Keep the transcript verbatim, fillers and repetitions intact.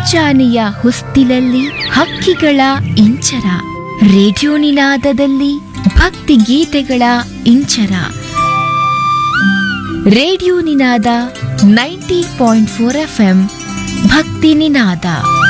ಮುಂಜಾನೆಯ ಹೊಸ್ತಿಲಲ್ಲಿ ಹಕ್ಕಿಗಳ ಇಂಚರ, ರೇಡಿಯೋ ನಿನಾದದಲ್ಲಿ ಭಕ್ತಿ ಗೀತೆಗಳ ಇಂಚರ. ರೇಡಿಯೋ ನಿನಾದ ninety point four F M ಭಕ್ತಿ ನಿನಾದ.